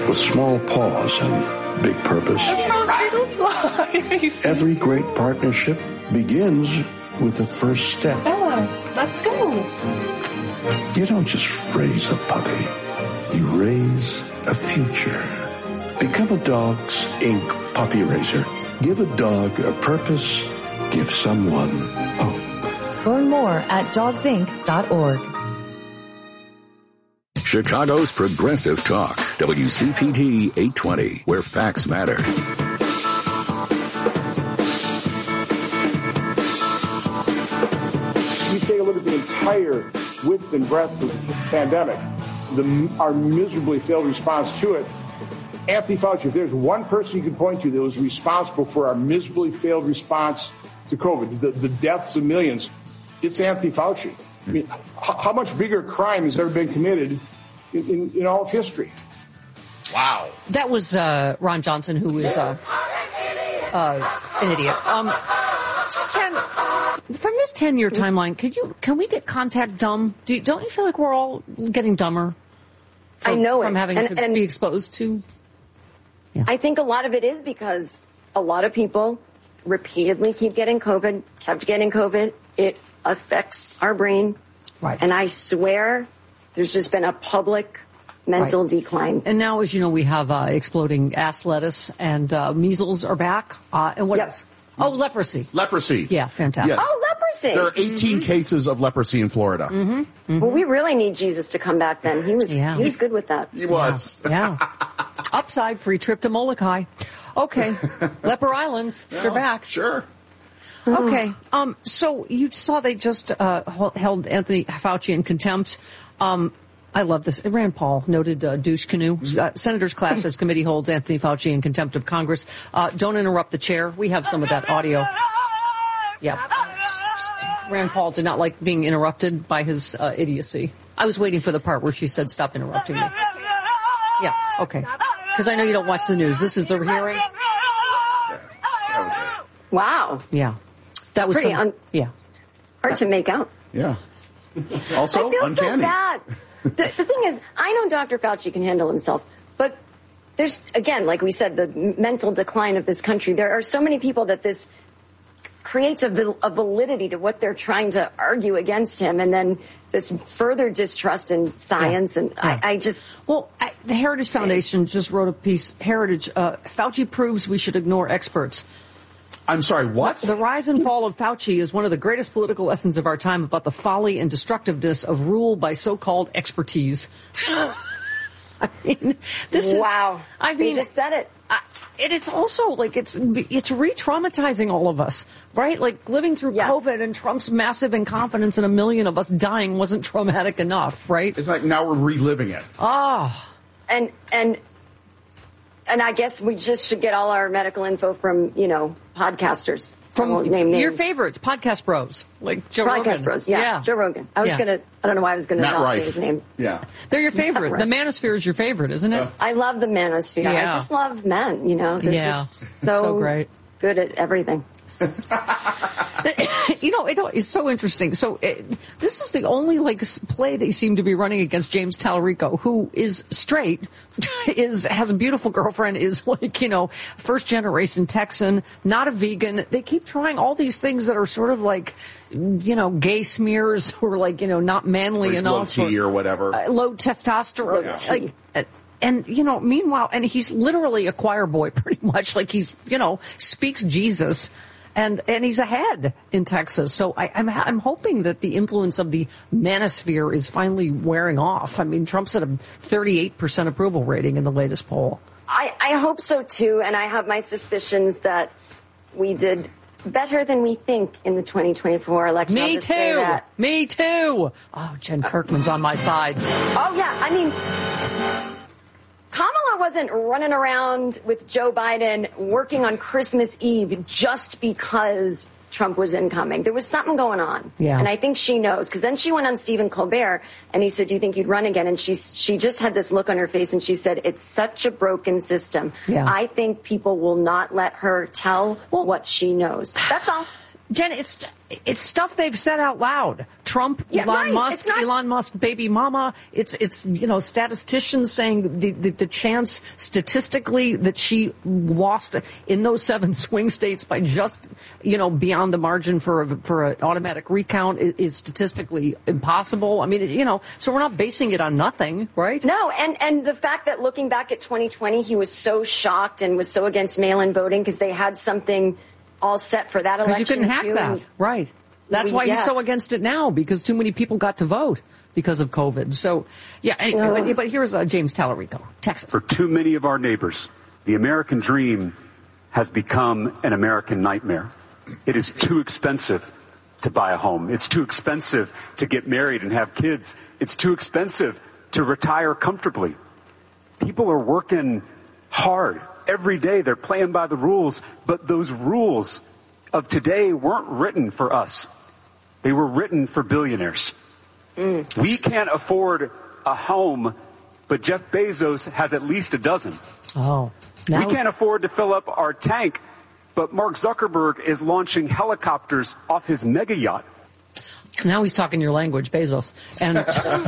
with small pause and big purpose. Every great partnership begins with the first step. Oh, let's go. You don't just raise a puppy. You raise a future. Become a Dogs Inc. puppy raiser. Give a dog a purpose. Give someone hope. Learn more at dogsinc.org. Chicago's Progressive Talk, WCPT 820, where facts matter. You take a look at the entire width and breadth of the pandemic, our miserably failed response to it. Anthony Fauci, if there's one person you can point to that was responsible for our miserably failed response to COVID, the deaths of millions, it's Anthony Fauci. I mean, how much bigger crime has ever been committed in all of history? Wow. That was Ron Johnson, who is an idiot. Ken, from this 10-year timeline, can we get contact dumb? Don't you feel like we're all getting dumber? From having to be exposed to? Yeah. I think a lot of it is because a lot of people repeatedly kept getting COVID. It affects our brain. Right. And I swear there's just been a public mental decline. And now, as you know, we have exploding ass lettuce, and measles are back. And what else? Oh, leprosy. Leprosy. Yeah, fantastic. Yes. Oh, leprosy. There are 18 cases of leprosy in Florida. Mm-hmm. Mm-hmm. Well, we really need Jesus to come back then. He was good with that. He was. Yeah. Upside, free trip to Molokai. Okay. Leper Islands. They're back. Sure. Okay. So you saw they just held Anthony Fauci in contempt. I love this. Rand Paul, noted douche canoe. Senators clash as committee holds Anthony Fauci in contempt of Congress. Don't interrupt the chair. We have some of that audio. Yeah. Rand Paul did not like being interrupted by his idiocy. I was waiting for the part where she said, "Stop interrupting me." Yeah. Okay. Because I know you don't watch the news. This is the hearing. Wow. Yeah. That was pretty hard to make out. Yeah. Also, I feel uncanny. so bad. The thing is, I know Dr. Fauci can handle himself, but there's, again, like we said, the mental decline of this country. There are so many people that this creates a validity to what they're trying to argue against him, and then this further distrust in science. And I just... Well, the Heritage Foundation just wrote a piece, Fauci proves we should ignore experts. I'm sorry, what? The rise and fall of Fauci is one of the greatest political lessons of our time about the folly and destructiveness of rule by so-called expertise. I mean, this is... Wow. I mean, you just said it. And it's also like it's re-traumatizing all of us, right? Like living through COVID and Trump's massive incompetence and a million of us dying wasn't traumatic enough, right? It's like now we're reliving it. And I guess we just should get all our medical info from, podcasters. From your favorites, Podcast Bros, like Joe Rogan. Podcast Bros, Joe Rogan. I don't know why I was going to not say his name. Yeah. They're your favorite. The Manosphere is your favorite, isn't it? I love the Manosphere. Yeah. I just love men, They're just so great. Good at everything. It's so interesting. So this is the only play they seem to be running against James Tallarico, who is straight, has a beautiful girlfriend, is first generation Texan, not a vegan. They keep trying all these things that are sort of like, gay smears or not manly enough. Low T or whatever. Low testosterone. And, meanwhile, and he's literally a choir boy pretty much, he's, speaks Jesus. And he's ahead in Texas. So I'm hoping that the influence of the manosphere is finally wearing off. I mean, Trump's at a 38% approval rating in the latest poll. I hope so, too. And I have my suspicions that we did better than we think in the 2024 election. Me too. Me too. Oh, Jen Kirkman's on my side. Oh, yeah. I mean... Kamala wasn't running around with Joe Biden working on Christmas Eve just because Trump was incoming. There was something going on. Yeah. And I think she knows, because then she went on Stephen Colbert and he said, "Do you think you'd run again?" And she just had this look on her face and she said, "It's such a broken system. Yeah. I think people will not let her tell what she knows." That's all. Jen, it's stuff they've said out loud. Trump, Yeah, Elon right. Musk, Elon Musk, baby mama. It's statisticians saying the chance statistically that she lost in those 7 swing states by just beyond the margin for an automatic recount is statistically impossible. I mean, so we're not basing it on nothing, right? No, and the fact that looking back at 2020, he was so shocked and was so against mail-in voting because they had something all set for that election. Because you couldn't hack that, right? That's why he's so against it now, because too many people got to vote because of COVID. So, yeah, anyway, but here's James Tallarico, Texas. For too many of our neighbors, the American dream has become an American nightmare. It is too expensive to buy a home. It's too expensive to get married and have kids. It's too expensive to retire comfortably. People are working hard. Every day they're playing by the rules, but those rules of today weren't written for us. They were written for billionaires. We can't afford a home, but Jeff Bezos has at least a dozen. Oh. We can't afford to fill up our tank, but Mark Zuckerberg is launching helicopters off his mega yacht. Now he's talking your language, Bezos. And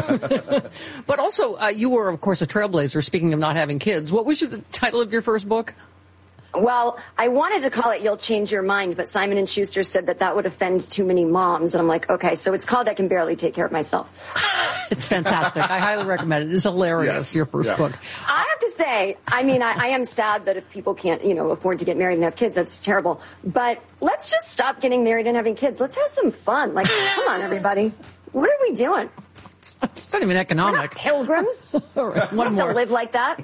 but also, you were, of course, a trailblazer, speaking of not having kids. What was the title of your first book? Well, I wanted to call it You'll Change Your Mind, but Simon & Schuster said that would offend too many moms. And I'm like, okay, so it's called I Can Barely Take Care of Myself. It's fantastic. I highly recommend it. It's hilarious, your first book. I have to say, I am sad that if people can't, afford to get married and have kids, that's terrible. But let's just stop getting married and having kids. Let's have some fun. Like, come on, everybody. What are we doing? It's not even economic. We're not pilgrims. All right, one we more. have to live like that.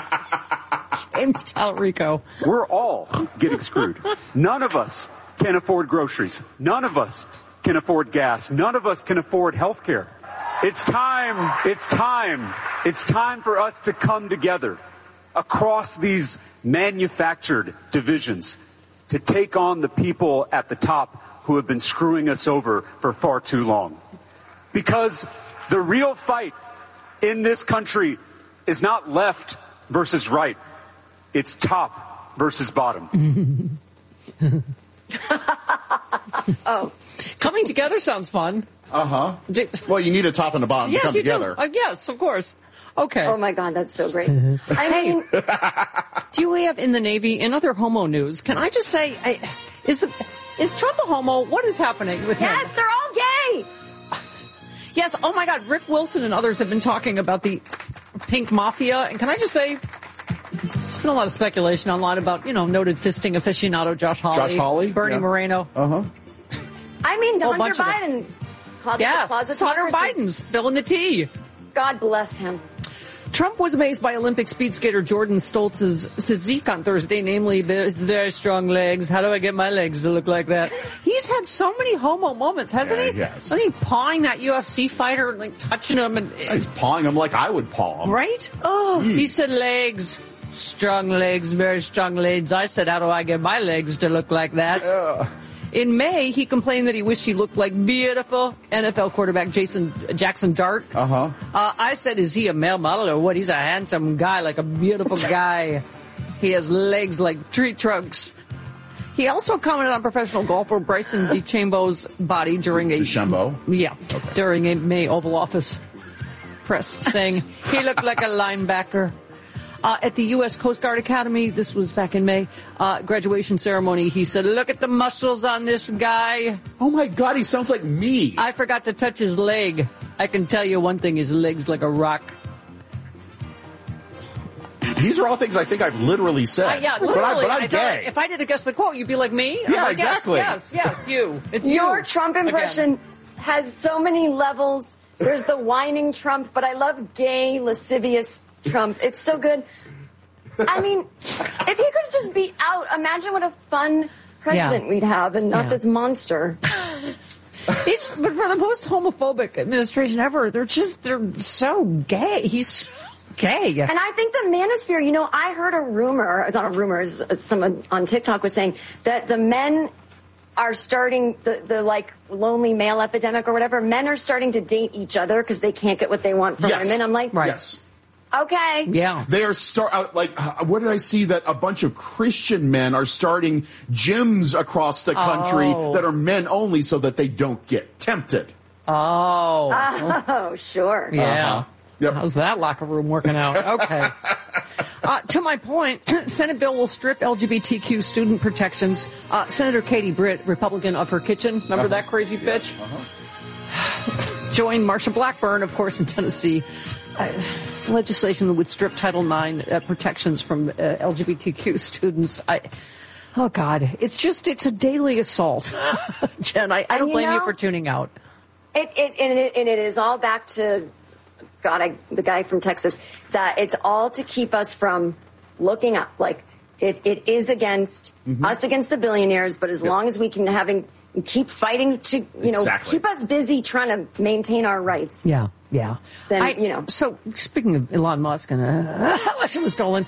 James Tallarico. We're all getting screwed. None of us can afford groceries. None of us can afford gas. None of us can afford health care. It's time for us to come together across these manufactured divisions to take on the people at the top who have been screwing us over for far too long. Because the real fight in this country is not left versus right. It's top versus bottom. Oh. Coming together sounds fun. Uh-huh. Well, you need a top and a bottom to come together. Yes, of course. Okay. Oh, my God, that's so great. I mean... Do we have in the Navy, in other homo news, can I just say, is Trump a homo? What is happening with him? Yes, they're all gay! Yes, oh my God, Rick Wilson and others have been talking about the pink mafia. And can I just say, there's been a lot of speculation online about, noted fisting aficionado Josh Hawley. Bernie Moreno. Uh-huh. I mean, Hunter Biden. Hunter Biden spilling the tea. God bless him. Trump was amazed by Olympic speed skater Jordan Stoltz's physique on Thursday, namely his very strong legs. How do I get my legs to look like that? He's had so many homo moments, hasn't he? Yes. I think pawing that UFC fighter and like touching him and He's pawing him like I would paw him. right? Oh, he said legs. Strong legs, very strong legs. I said, how do I get my legs to look like that? In May, he complained that he wished he looked like beautiful NFL quarterback Jackson Dart. Uh-huh. I said, is he a male model or what? He's a handsome guy, like a beautiful guy. He has legs like tree trunks. He also commented on professional golfer Bryson DeChambeau's body during during a May Oval Office press, saying he looked like a linebacker. At the U.S. Coast Guard Academy, this was back in May, graduation ceremony, he said, look at the muscles on this guy. Oh, my God, he sounds like me. I forgot to touch his leg. I can tell you one thing, his leg's like a rock. These are all things I think I've literally said. Literally. But I'm gay. If I did to guess the quote, you'd be like me? Yeah, like, exactly. Yes, you. It's Your you. Trump impression has so many levels. There's the whining Trump, but I love gay, lascivious Trump. It's so good. I mean, if he could just be out, imagine what a fun president we'd have and not this monster. But for the most homophobic administration ever, they're so gay. He's so gay. And I think the manosphere, I heard a rumor, it's not a rumor, someone on TikTok was saying that the men are starting the like lonely male epidemic or whatever. Men are starting to date each other because they can't get what they want from women. I'm like, yes. Okay. Yeah. They are what did I see? That a bunch of Christian men are starting gyms across the country that are men only so that they don't get tempted. Oh, sure. Yeah. Yep. How's that locker room working out? Okay. To my point, Senate bill will strip LGBTQ student protections. Senator Katie Britt, Republican of her kitchen, remember that crazy bitch? Joined Marsha Blackburn, of course, in Tennessee. Legislation that would strip Title IX protections from LGBTQ students. Oh, God. It's a daily assault. Jen, I don't blame you for tuning out. It is all back to, the guy from Texas, that it's all to keep us from looking up. Like, it is against us against the billionaires, but as long as we can keep fighting to, keep us busy trying to maintain our rights. Yeah. Then, So, speaking of Elon Musk and election was stolen,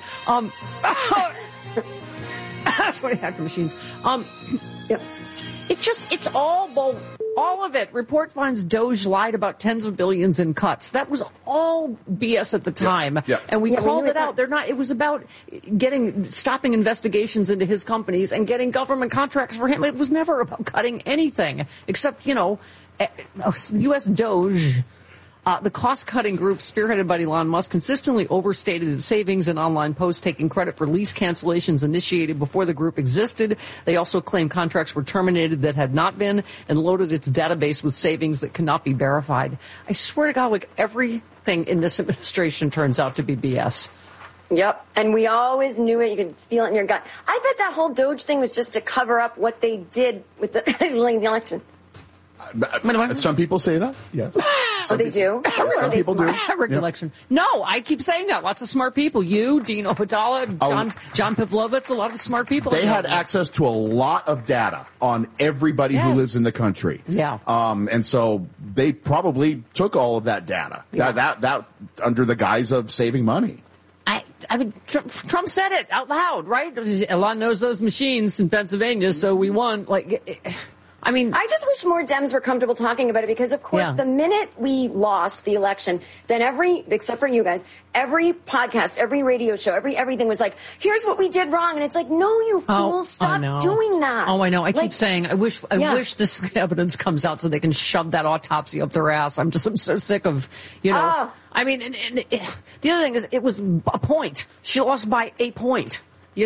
that's what he had for machines. Yep. It's all of it. Report finds Doge lied about tens of billions in cuts. That was all BS at the time. Yep. And we called it out. It was about stopping investigations into his companies and getting government contracts for him. It was never about cutting anything except, U.S. Doge. The cost-cutting group spearheaded by Elon Musk consistently overstated its savings in online posts, taking credit for lease cancellations initiated before the group existed. They also claimed contracts were terminated that had not been, and loaded its database with savings that cannot be verified. I swear to God, everything in this administration turns out to be BS. Yep, and we always knew it. You could feel it in your gut. I bet that whole Doge thing was just to cover up what they did with the election. Some people say that, yes. They do? Some people do. Election. No, I keep saying that. Lots of smart people. You, Dean Opadala, John Pavlovitz, a lot of smart people. They had access to a lot of data on everybody who lives in the country. Yeah. And so they probably took all of that data. Yeah. That under the guise of saving money. I mean, Trump said it out loud, right? Elon knows those machines in Pennsylvania, so we won. I just wish more Dems were comfortable talking about it because, of course, the minute we lost the election, then except for you guys, every podcast, every radio show, everything was like, here's what we did wrong. And it's like, no, you fools, stop doing that. Oh, I know. I keep saying, I wish this evidence comes out so they can shove that autopsy up their ass. I'm so sick of, I mean, and the other thing is it was a point. She lost by a point,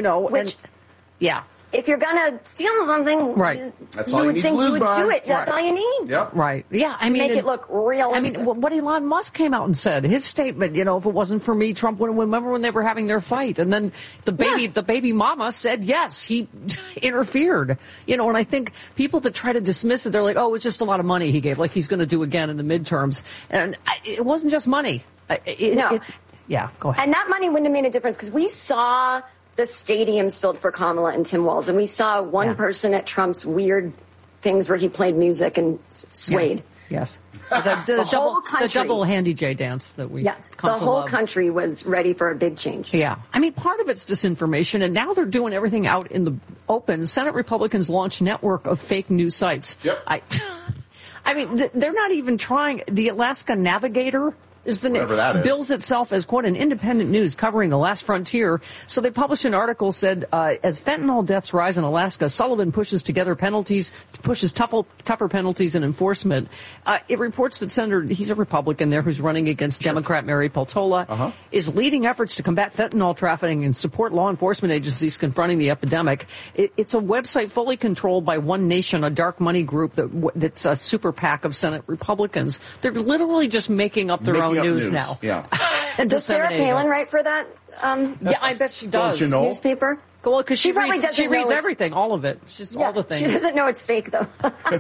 If you're gonna steal something, right? That's you all would you think need to you lose would by. do it. That's all you need. Yep. Right. Yeah. Make it look realistic. what Elon Musk came out and said, his statement, if it wasn't for me, Trump wouldn't. Remember when they were having their fight, and then the baby mama said yes, he interfered. And I think people that try to dismiss it, they're like, oh, it's just a lot of money he gave, like he's going to do again in the midterms, and it wasn't just money. Go ahead. And that money wouldn't have made a difference because we saw the stadiums filled for Kamala and Tim Walz, and we saw one person at Trump's weird things where he played music and swayed. Yes. The double Handy J dance that we the whole country was ready for a big change. Yeah. I mean, part of it's disinformation, and now they're doing everything out in the open. Senate Republicans launched network of fake news sites. Yep. I mean, they're not even trying. The Alaska Navigator is the name. Bills itself as, quote, an independent news covering the last frontier. So they published an article said, as fentanyl deaths rise in Alaska, Sullivan pushes together tougher penalties and enforcement. It reports that he's a Republican there who's running against Democrat Mary Peltola, is leading efforts to combat fentanyl trafficking and support law enforcement agencies confronting the epidemic. It's a website fully controlled by One Nation, a dark money group that's a super PAC of Senate Republicans. They're literally just making up their own news now. Yeah. And does Sarah Palin write for that? I bet she does. Don't you know? Newspaper? Well, because she reads everything, all of it. It's just all the things. She doesn't know it's fake, though.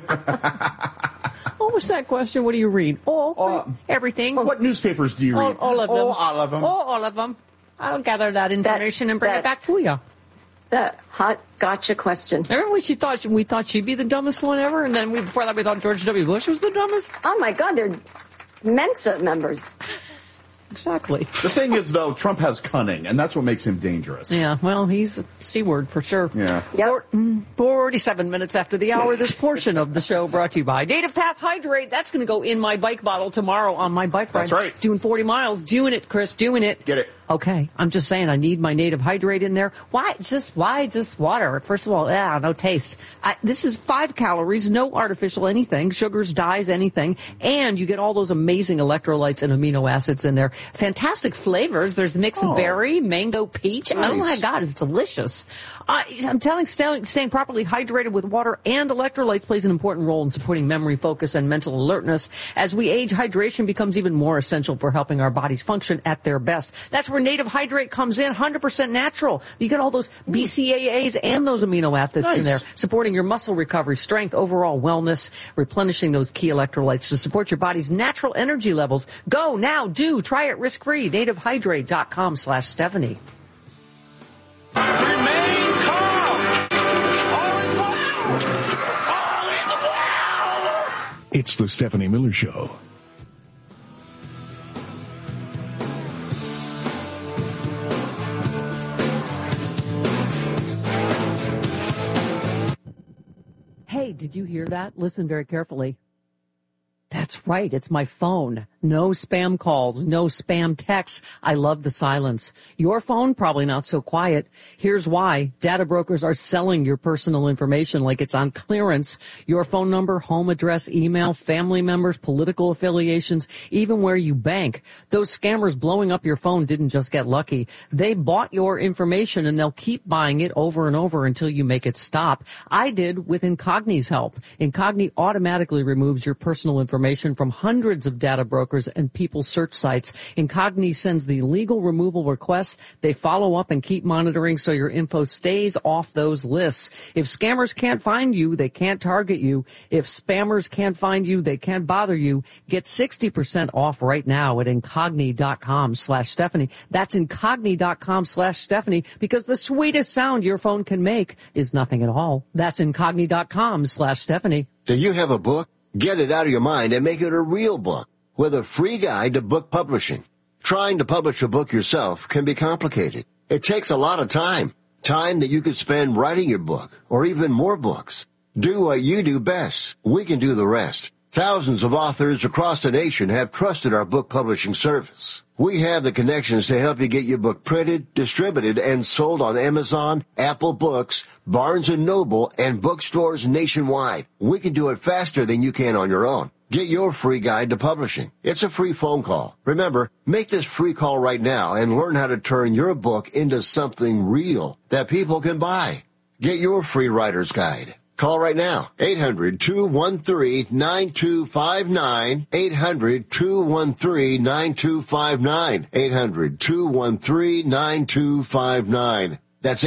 What was that question? What do you read? Everything. What newspapers do you read? All of them. All of them. All of them. I'll gather that information and bring it back to you. That hot gotcha question. Remember when we thought she'd be the dumbest one ever, and then before that we thought George W. Bush was the dumbest? Oh, my God, they're Mensa members. exactly. The thing is, though, Trump has cunning, and that's what makes him dangerous. Yeah, well, he's a C-word for sure. Yeah. 47 minutes after the hour, this portion of the show brought to you by Native Path Hydrate. That's going to go in my bike bottle tomorrow on my bike ride. That's right. Doing 40 miles. Doing it, Chris. Doing it. Get it. Okay, I'm just saying I need my Native Hydrate in there. Why just water? First of all, no taste. This is 5 calories, no artificial anything, sugars, dyes, anything, and you get all those amazing electrolytes and amino acids in there. Fantastic flavors. There's mixed berry, mango, peach. Nice. Oh my God, it's delicious. I'm telling staying properly hydrated with water and electrolytes plays an important role in supporting memory, focus, and mental alertness. As we age, hydration becomes even more essential for helping our bodies function at their best. That's where Native Hydrate comes in, 100% natural. You get all those BCAAs and those amino acids in there, supporting your muscle recovery, strength, overall wellness, replenishing those key electrolytes to support your body's natural energy levels. Go now, try it risk-free. NativeHydrate.com/Stephanie. Remain calm. All is well. All is well. It's the Stephanie Miller Show. Hey, did you hear that? Listen very carefully. That's right. It's my phone. No spam calls, no spam texts. I love the silence. Your phone, probably not so quiet. Here's why. Data brokers are selling your personal information like it's on clearance. Your phone number, home address, email, family members, political affiliations, even where you bank. Those scammers blowing up your phone didn't just get lucky. They bought your information and they'll keep buying it over and over until you make it stop. I did with Incogni's help. Incogni automatically removes your personal information from hundreds of data brokers and people search sites. Incogni sends the legal removal requests. They follow up and keep monitoring so your info stays off those lists. If scammers can't find you, they can't target you. If spammers can't find you, they can't bother you. Get 60% off right now at Incogni.com/Stephanie. That's Incogni.com/Stephanie, because the sweetest sound your phone can make is nothing at all. That's Incogni.com/Stephanie. Do you have a book? Get it out of your mind and make it a real book with a free guide to book publishing. Trying to publish a book yourself can be complicated. It takes a lot of time that you could spend writing your book or even more books. Do what you do best. We can do the rest. Thousands of authors across the nation have trusted our book publishing service. We have the connections to help you get your book printed, distributed, and sold on Amazon, Apple Books, Barnes & Noble, and bookstores nationwide. We can do it faster than you can on your own. Get your free guide to publishing. It's a free phone call. Remember, make this free call right now and learn how to turn your book into something real that people can buy. Get your free writer's guide. Call right now, 800-213-9259, 800-213-9259, 800-213-9259. That's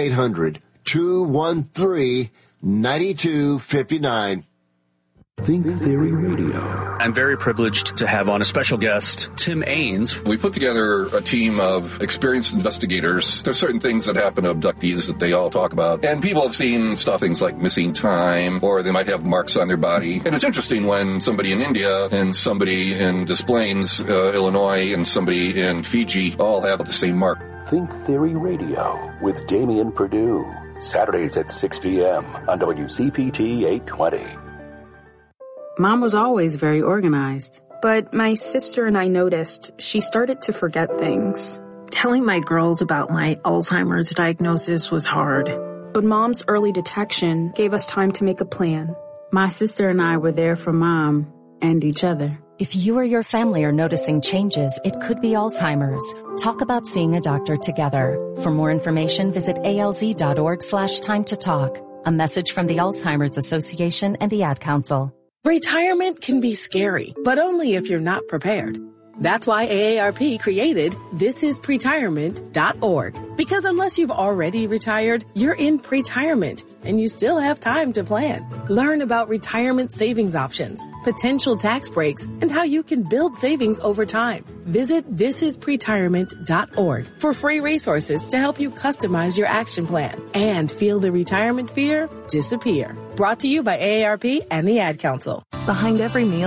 800-213-9259. Think Theory Radio. I'm very privileged to have on a special guest, Tim Ains. We put together a team of experienced investigators. There's certain things that happen to abductees that they all talk about. And people have seen stuff, things like missing time, or they might have marks on their body. And it's interesting when somebody in India and somebody in Des Plaines, Illinois, and somebody in Fiji all have the same mark. Think Theory Radio with Damian Perdue. Saturdays at 6 p.m. on WCPT 820. Mom was always very organized. But my sister and I noticed she started to forget things. Telling my girls about my Alzheimer's diagnosis was hard. But Mom's early detection gave us time to make a plan. My sister and I were there for Mom and each other. If you or your family are noticing changes, it could be Alzheimer's. Talk about seeing a doctor together. For more information, visit alz.org/time to talk. A message from the Alzheimer's Association and the Ad Council. Retirement can be scary, but only if you're not prepared. That's why AARP created thisispretirement.org. Because unless you've already retired, you're in pretirement and you still have time to plan. Learn about retirement savings options, potential tax breaks, and how you can build savings over time. Visit thisispretirement.org for free resources to help you customize your action plan and feel the retirement fear disappear. Brought to you by AARP and the Ad Council. Behind every meal,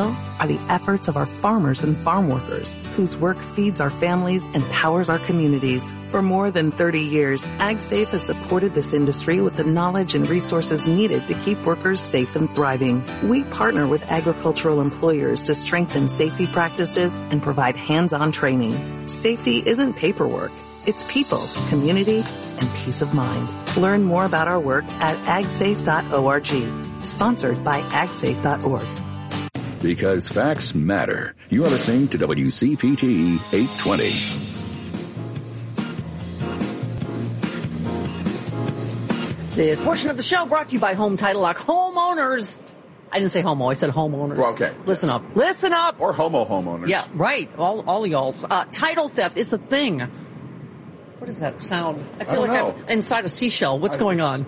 are the efforts of our farmers and farm workers, whose work feeds our families and powers our communities. For more than 30 years, AgSafe has supported this industry with the knowledge and resources needed to keep workers safe and thriving. We partner with agricultural employers to strengthen safety practices and provide hands-on training. Safety isn't paperwork. It's people, community, and peace of mind. Learn more about our work at agsafe.org. Sponsored by agsafe.org. Because facts matter. You are listening to WCPT 820. This portion of the show brought to you by Home Title Lock. Homeowners. I didn't say homo. I said homeowners. Well, okay. Listen up. Listen up. Or homeowners. Yeah, right. All y'all's. Title theft. It's a thing. What is that sound? I feel like I'm inside a seashell. What's going on?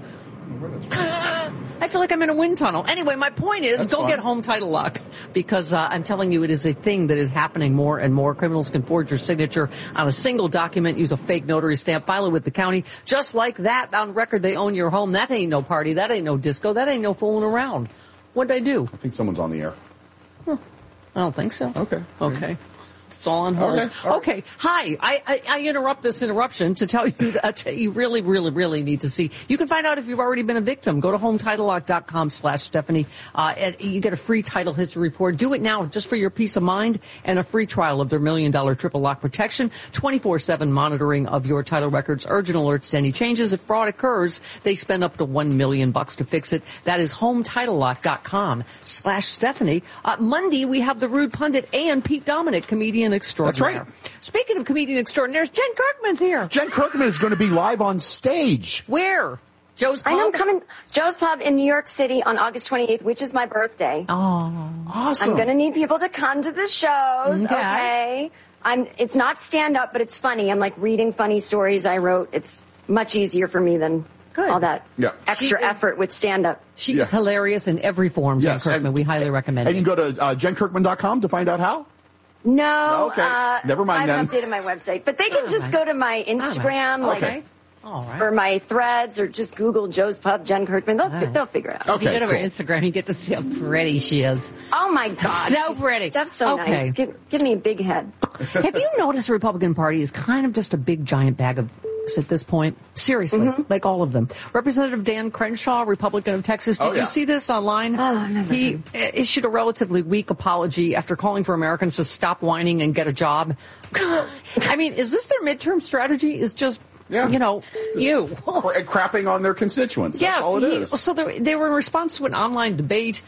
I feel like I'm in a wind tunnel. Anyway, my point is, go get Home Title Lock, because I'm telling you, it is a thing that is happening more and more. Criminals can forge your signature on a single document, use a fake notary stamp, file it with the county. Just like that, on record, they own your home. That ain't no party. That ain't no disco. That ain't no fooling around. What'd I do? I think someone's on the air. I don't think so. Okay. It's all on hold. Okay. Hi. I interrupt this interruption to tell you that you really, really, really need to see. You can find out if you've already been a victim. Go to HometitleLock.com/Stephanie. And you get a free title history report. Do it now just for your peace of mind, and a free trial of their $1 million triple lock protection, 24/7 monitoring of your title records, urgent alerts to any changes. If fraud occurs, they spend up to $1 million to fix it. That is HometitleLock.com/Stephanie. Monday, we have the Rude Pundit and Pete Dominic, comedian extraordinaire. That's right. Speaking of comedian extraordinaires, Jen Kirkman's here. Jen Kirkman is going to be live on stage. Where? Joe's Pub? I know, I'm coming. Joe's Pub in New York City on August 28th, which is my birthday. Oh, awesome. I'm going to need people to come to the shows, okay? It's not stand-up, but it's funny. I'm like reading funny stories I wrote. It's much easier for me than all that extra effort with stand-up. She is hilarious in every form, Jen Kirkman. We highly recommend it. And you can go to JenKirkman.com to find out how? No. Okay. Never mind I haven't updated my website. But they can just go to my Instagram, or my threads, or just Google Joe's Pub, Jen Kirkman. They'll figure it out. If you go to her Instagram, you get to see how pretty she is. Oh, my God. So pretty. Stuff's so nice. Give me a big head. Have you noticed the Republican Party is kind of just a big, giant bag of at this point? Seriously, like all of them. Representative Dan Crenshaw, Republican of Texas, did you see this online? He issued a relatively weak apology after calling for Americans to stop whining and get a job. I mean, is this their midterm strategy? Is just, crapping on their constituents. That's all it is. So they were in response to an online debate.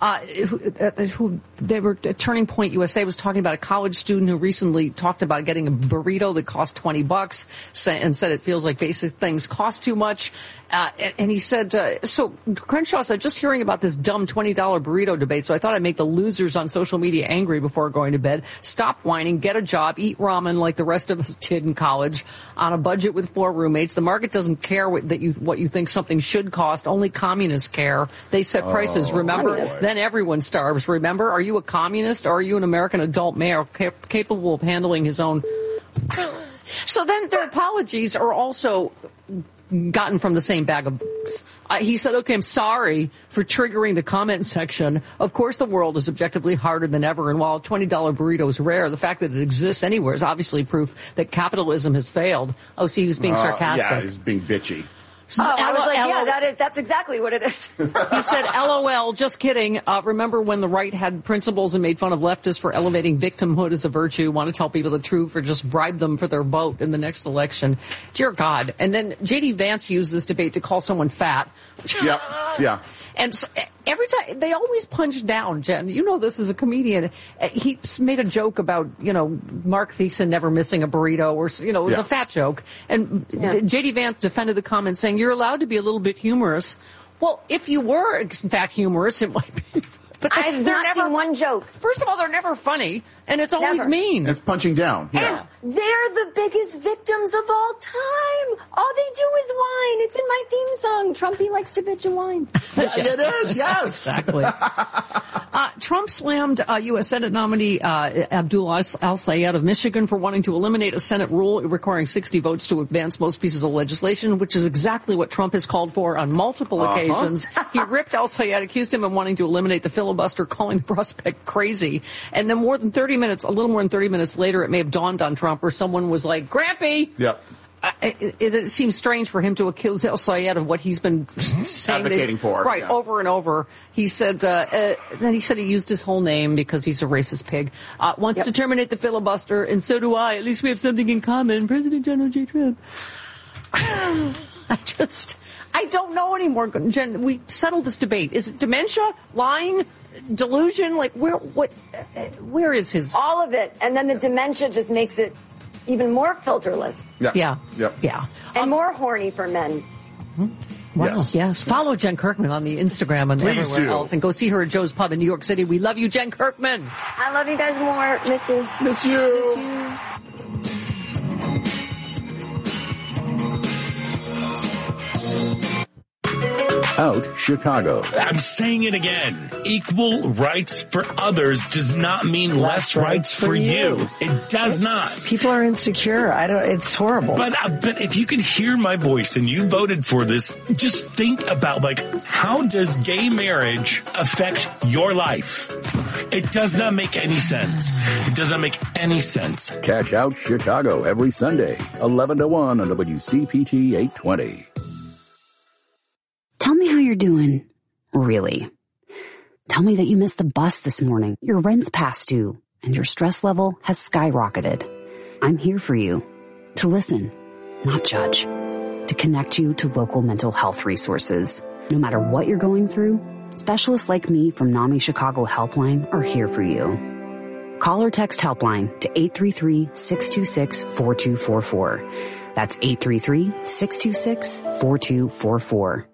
Turning Point USA was talking about a college student who recently talked about getting a burrito that cost $20 and said it feels like basic things cost too much. And he said, so Crenshaw said, just hearing about this dumb $20 burrito debate, so I thought I'd make the losers on social media angry before going to bed. Stop whining, get a job, eat ramen like the rest of us did in college on a budget with 4 roommates. The market doesn't care what you think something should cost. Only communists care. They set prices, remember? Then everyone starves, remember? Are you a communist, or are you an American adult male capable of handling his own? So then their apologies are also gotten from the same bag of he said, okay, I'm sorry for triggering the comment section. Of course the world is objectively harder than ever, and while a $20 burrito is rare, the fact that it exists anywhere is obviously proof that capitalism has failed. Oh, see, he was being sarcastic. Yeah, he's being bitchy. I was like, that's exactly what it is. He said, LOL, just kidding. Remember when the right had principles and made fun of leftists for elevating victimhood as a virtue? Want to tell people the truth or just bribe them for their vote in the next election? Dear God. And then J.D. Vance used this debate to call someone fat. Yeah. And so every time, they always punch down, Jen. You know this as a comedian. He made a joke about, Mark Thiessen never missing a burrito, or, it was a fat joke. And J.D. Vance defended the comment saying, you're allowed to be a little bit humorous. Well, if you were, in fact, humorous, it might be. But I've not seen one joke. First of all, they're never funny, and it's always mean. It's punching down. Yeah. And they're the biggest victims of all time. All they do his wine. It's in my theme song. Trumpy likes to bitch and wine. It is, yes. Exactly. Trump slammed U.S. Senate nominee Abdullah Al-Sayed of Michigan for wanting to eliminate a Senate rule requiring 60 votes to advance most pieces of legislation, which is exactly what Trump has called for on multiple occasions. He ripped Al-Sayed, accused him of wanting to eliminate the filibuster, calling the prospect crazy. And then a little more than 30 minutes later, it may have dawned on Trump where someone was like, Grampy! Yep. It seems strange for him to accuse El-Sayed of what he's been saying advocating for. Right, yeah. over and over. He said, then he said he used his whole name because he's a racist pig. Wants to terminate the filibuster, and so do I. At least we have something in common. President Donald J. Trump. I don't know anymore. Jen, we settled this debate. Is it dementia? Lying? Delusion? Like, where is his? All of it. And then the dementia just makes it even more filterless. Yeah. And more horny for men. Wow. Yes. Follow Jen Kirkman on the Instagram and Please everywhere do. else. And go see her at Joe's Pub in New York City. We love you, Jen Kirkman. I love you guys more. Miss you. Miss you. Miss you. Out Chicago. I'm saying it again. Equal rights for others does not mean less rights for you. It does not. People are insecure. It's horrible. But if you could hear my voice and you voted for this, just think about how does gay marriage affect your life? It does not make any sense. It does not make any sense. Catch Out Chicago every Sunday, 11 to 1 on WCPT 820. Tell me how you're doing. Really. Tell me that you missed the bus this morning, your rent's past due, and your stress level has skyrocketed. I'm here for you. To listen, not judge. To connect you to local mental health resources. No matter what you're going through, specialists like me from NAMI Chicago Helpline are here for you. Call or text Helpline to 833-626-4244. That's 833-626-4244.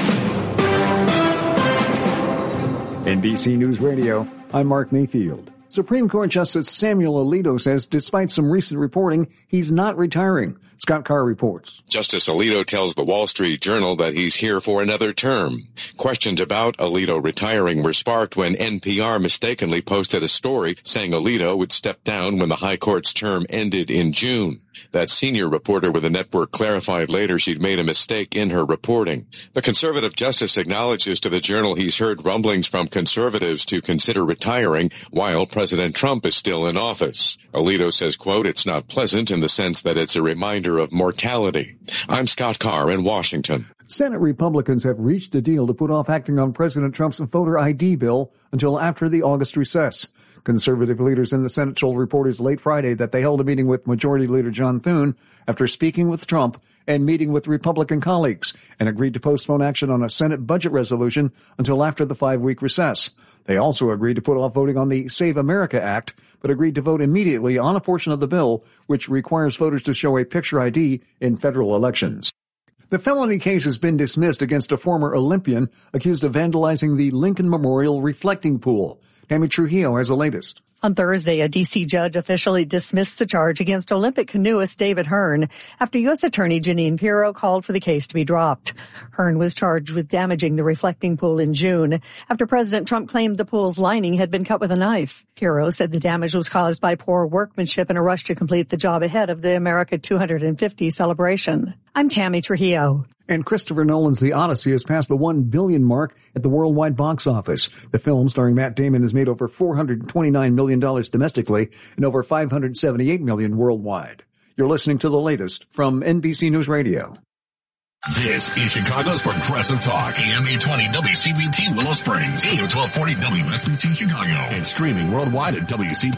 NBC News Radio, I'm Mark Mayfield. Supreme Court Justice Samuel Alito says despite some recent reporting, he's not retiring. Scott Carr reports. Justice Alito tells the Wall Street Journal that he's here for another term. Questions about Alito retiring were sparked when NPR mistakenly posted a story saying Alito would step down when the High Court's term ended in June. That senior reporter with the network clarified later she'd made a mistake in her reporting. The conservative justice acknowledges to the Journal he's heard rumblings from conservatives to consider retiring while President Trump is still in office. Alito says, quote, "It's not pleasant in the sense that it's a reminder of mortality." I'm Scott Carr in Washington. Senate Republicans have reached a deal to put off acting on President Trump's voter ID bill until after the August recess. Conservative leaders in the Senate told reporters late Friday that they held a meeting with Majority Leader John Thune after speaking with Trump and meeting with Republican colleagues and agreed to postpone action on a Senate budget resolution until after the 5-week recess. They also agreed to put off voting on the Save America Act, but agreed to vote immediately on a portion of the bill which requires voters to show a picture ID in federal elections. The felony case has been dismissed against a former Olympian accused of vandalizing the Lincoln Memorial reflecting pool. Tammy Trujillo has the latest. On Thursday, a D.C. judge officially dismissed the charge against Olympic canoeist David Hearn after U.S. Attorney Jeanine Pirro called for the case to be dropped. Hearn was charged with damaging the reflecting pool in June after President Trump claimed the pool's lining had been cut with a knife. Pirro said the damage was caused by poor workmanship in a rush to complete the job ahead of the America 250 celebration. I'm Tammy Trujillo. And Christopher Nolan's The Odyssey has passed the $1 billion mark at the worldwide box office. The film, starring Matt Damon, has made over $429 million domestically and over $578 million worldwide. You're listening to the latest from NBC News Radio. This is Chicago's Progressive Talk, AM 820 WCPT Willow Springs, AM 1240 WSBC Chicago, and streaming worldwide at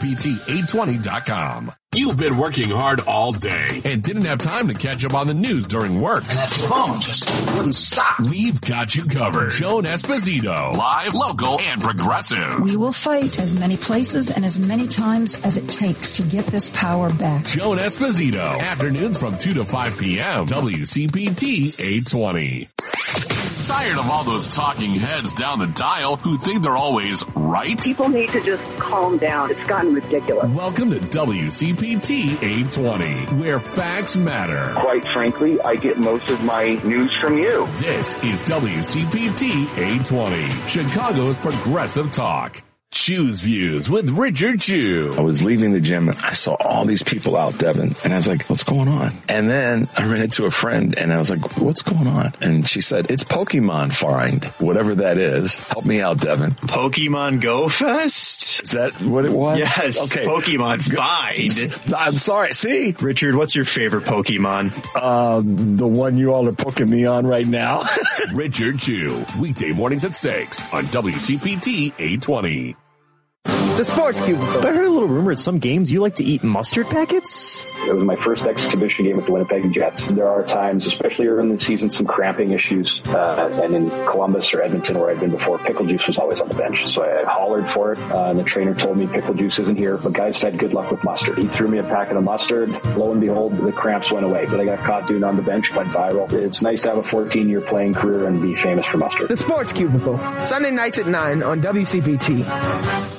WCPT820.com. You've been working hard all day and didn't have time to catch up on the news during work. And that phone just wouldn't stop. We've got you covered. Joan Esposito, live, local, and progressive. We will fight as many places and as many times as it takes to get this power back. Joan Esposito, afternoons from 2 to 5 p.m., WCPT 820. Tired of all those talking heads down the dial who think they're always right? People need to just calm down. It's gotten ridiculous. Welcome to WCPT 820, where facts matter. Quite frankly, I get most of my news from you. This is WCPT 820, Chicago's progressive talk. Choose Views with Richard Chew. I was leaving the gym and I saw all these people out, Devin, and I was like, what's going on? And then I ran into a friend and I was like, what's going on? And she said, it's Pokemon Find, whatever that is. Help me out, Devin. Pokemon Go Fest? Is that what it was? Yes. Okay. Pokemon Find. I'm sorry. See? Richard, what's your favorite Pokemon? The one you all are poking me on right now. Richard Chew, weekday mornings at 6 on WCPT 820. The Sports Cubicle. I heard a little rumor at some games you like to eat mustard packets? It was my first exhibition game with the Winnipeg Jets. There are times, especially early in the season, some cramping issues. And in Columbus or Edmonton, where I'd been before, pickle juice was always on the bench. So I hollered for it, and the trainer told me pickle juice isn't here, but guys had good luck with mustard. He threw me a packet of mustard. Lo and behold, the cramps went away. But I got caught doing it on the bench, went viral. It's nice to have a 14-year playing career and be famous for mustard. The Sports Cubicle. Sunday nights at 9 on WCPT.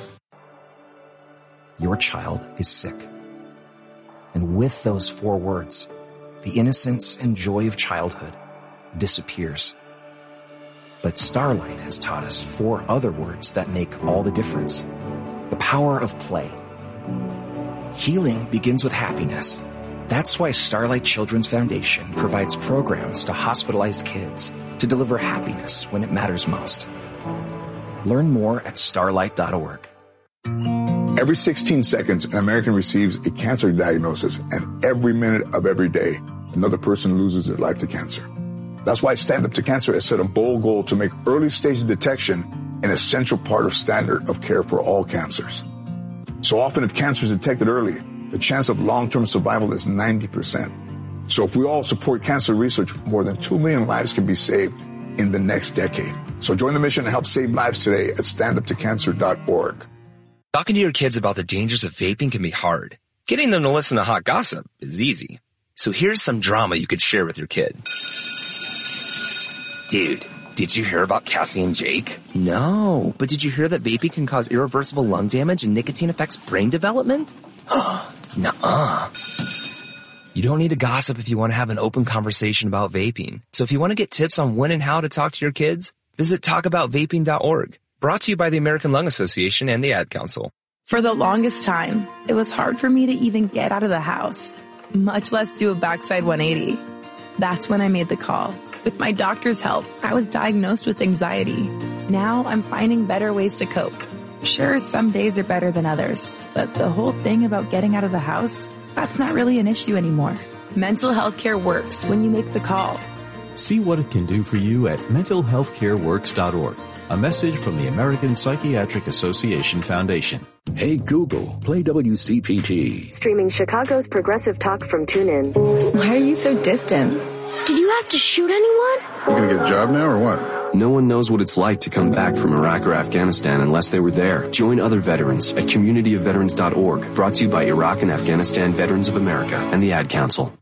Your child is sick. And with those 4 words, the innocence and joy of childhood disappears. But Starlight has taught us 4 other words that make all the difference. The power of play. Healing begins with happiness. That's why Starlight Children's Foundation provides programs to hospitalized kids to deliver happiness when it matters most. Learn more at starlight.org. Every 16 seconds, an American receives a cancer diagnosis, and every minute of every day, another person loses their life to cancer. That's why Stand Up to Cancer has set a bold goal to make early stage detection an essential part of standard of care for all cancers. So often, if cancer is detected early, the chance of long-term survival is 90%. So if we all support cancer research, more than 2 million lives can be saved in the next decade. So join the mission and help save lives today at standuptocancer.org. Talking to your kids about the dangers of vaping can be hard. Getting them to listen to hot gossip is easy. So here's some drama you could share with your kid. Dude, did you hear about Cassie and Jake? No, but did you hear that vaping can cause irreversible lung damage and nicotine affects brain development? Nuh-uh. You don't need to gossip if you want to have an open conversation about vaping. So if you want to get tips on when and how to talk to your kids, visit talkaboutvaping.org. Brought to you by the American Lung Association and the Ad Council. For the longest time, it was hard for me to even get out of the house, much less do a backside 180. That's when I made the call. With my doctor's help, I was diagnosed with anxiety. Now I'm finding better ways to cope. Sure, some days are better than others, but the whole thing about getting out of the house, that's not really an issue anymore. Mental health care works when you make the call. See what it can do for you at mentalhealthcareworks.org. A message from the American Psychiatric Association Foundation. Hey Google, play WCPT. Streaming Chicago's progressive talk from TuneIn. Why are you so distant? Did you have to shoot anyone? You gonna get a job now or what? No one knows what it's like to come back from Iraq or Afghanistan unless they were there. Join other veterans at communityofveterans.org. Brought to you by Iraq and Afghanistan Veterans of America and the Ad Council.